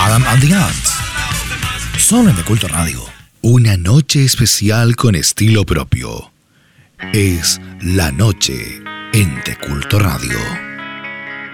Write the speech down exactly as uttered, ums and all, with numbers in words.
Adam and the Ants. Solo en The Culto Radio. Una noche especial con estilo propio. Es la noche en The Culto Radio.